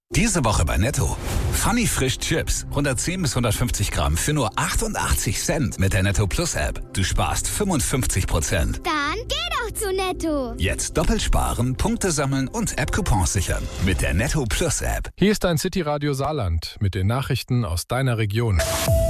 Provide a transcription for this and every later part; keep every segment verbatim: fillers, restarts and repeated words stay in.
Diese Woche bei Netto. Funny Frisch Chips. hundertzehn bis hundertfünfzig Gramm für nur achtundachtzig Cent mit der Netto Plus App. Du sparst fünfundfünfzig Prozent. Dann geh doch zu Netto. Jetzt doppelt sparen, Punkte sammeln und App-Coupons sichern. Mit der Netto Plus App. Hier ist dein City Radio Saarland mit den Nachrichten aus deiner Region.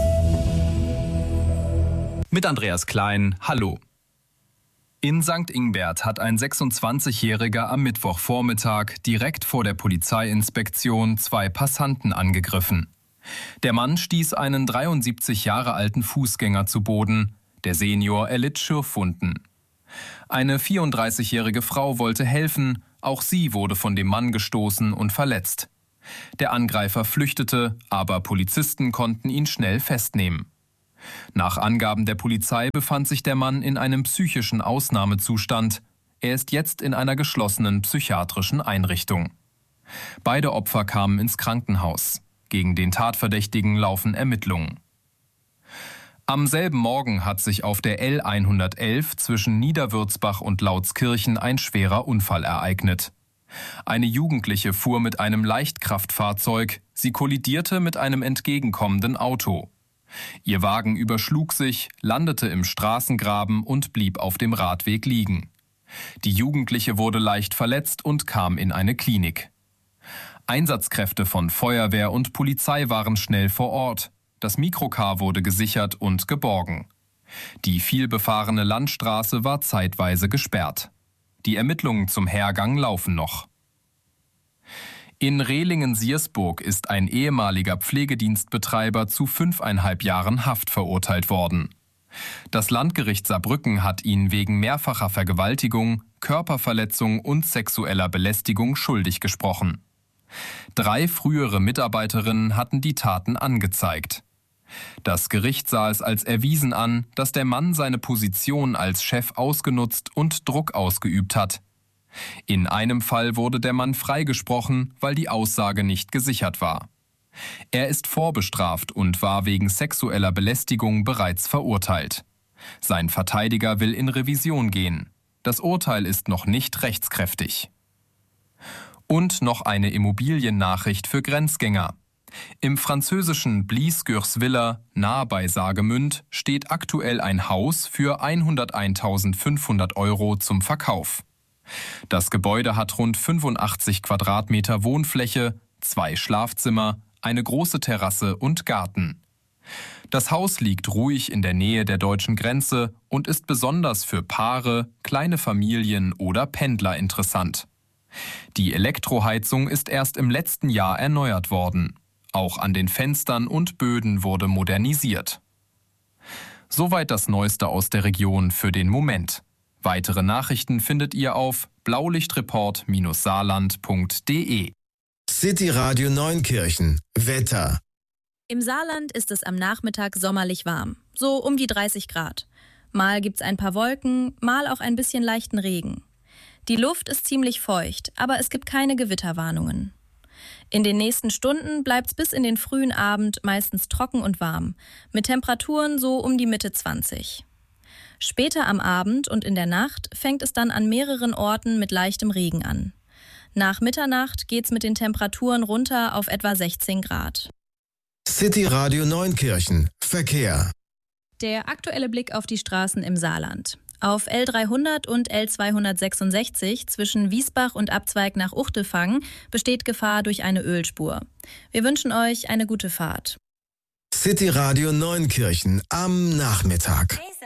Mit Andreas Klein, hallo. In Sankt Ingbert hat ein sechsundzwanzigjähriger am Mittwochvormittag direkt vor der Polizeiinspektion zwei Passanten angegriffen. Der Mann stieß einen dreiundsiebzig Jahre alten Fußgänger zu Boden. Der Senior erlitt Schürfwunden. Eine vierunddreißigjährige Frau wollte helfen, auch sie wurde von dem Mann gestoßen und verletzt. Der Angreifer flüchtete, aber Polizisten konnten ihn schnell festnehmen. Nach Angaben der Polizei befand sich der Mann in einem psychischen Ausnahmezustand. Er ist jetzt in einer geschlossenen psychiatrischen Einrichtung. Beide Opfer kamen ins Krankenhaus. Gegen den Tatverdächtigen laufen Ermittlungen. Am selben Morgen hat sich auf der L hundertelf zwischen Niederwürzbach und Lautskirchen ein schwerer Unfall ereignet. Eine Jugendliche fuhr mit einem Leichtkraftfahrzeug. Sie kollidierte mit einem entgegenkommenden Auto. Ihr Wagen überschlug sich, landete im Straßengraben und blieb auf dem Radweg liegen. Die Jugendliche wurde leicht verletzt und kam in eine Klinik. Einsatzkräfte von Feuerwehr und Polizei waren schnell vor Ort. Das Mikrocar wurde gesichert und geborgen. Die vielbefahrene Landstraße war zeitweise gesperrt. Die Ermittlungen zum Hergang laufen noch. In Rehlingen-Siersburg ist ein ehemaliger Pflegedienstbetreiber zu fünfeinhalb Jahren Haft verurteilt worden. Das Landgericht Saarbrücken hat ihn wegen mehrfacher Vergewaltigung, Körperverletzung und sexueller Belästigung schuldig gesprochen. Drei frühere Mitarbeiterinnen hatten die Taten angezeigt. Das Gericht sah es als erwiesen an, dass der Mann seine Position als Chef ausgenutzt und Druck ausgeübt hat. In einem Fall wurde der Mann freigesprochen, weil die Aussage nicht gesichert war. Er ist vorbestraft und war wegen sexueller Belästigung bereits verurteilt. Sein Verteidiger will in Revision gehen. Das Urteil ist noch nicht rechtskräftig. Und noch eine Immobiliennachricht für Grenzgänger. Im französischen Blies-Gürswiller, nahe bei Saargemünd, steht aktuell ein Haus für hunderteinausendfünfhundert Euro zum Verkauf. Das Gebäude hat rund fünfundachtzig Quadratmeter Wohnfläche, zwei Schlafzimmer, eine große Terrasse und Garten. Das Haus liegt ruhig in der Nähe der deutschen Grenze und ist besonders für Paare, kleine Familien oder Pendler interessant. Die Elektroheizung ist erst im letzten Jahr erneuert worden. Auch an den Fenstern und Böden wurde modernisiert. Soweit das Neueste aus der Region für den Moment. Weitere Nachrichten findet ihr auf blaulichtreport saarland punkt de. City Radio Neunkirchen. Wetter. Im Saarland ist es am Nachmittag sommerlich warm, so um die dreißig Grad. Mal gibt's ein paar Wolken, mal auch ein bisschen leichten Regen. Die Luft ist ziemlich feucht, aber es gibt keine Gewitterwarnungen. In den nächsten Stunden bleibt's bis in den frühen Abend meistens trocken und warm, mit Temperaturen so um die Mitte zwanzig. Später am Abend und in der Nacht fängt es dann an mehreren Orten mit leichtem Regen an. Nach Mitternacht geht's mit den Temperaturen runter auf etwa sechzehn Grad. City Radio Neunkirchen. Verkehr. Der aktuelle Blick auf die Straßen im Saarland. Auf L dreihundert und L zweihundertsechsundsechzig zwischen Wiesbach und Abzweig nach Uchtelfang besteht Gefahr durch eine Ölspur. Wir wünschen euch eine gute Fahrt. City Radio Neunkirchen am Nachmittag.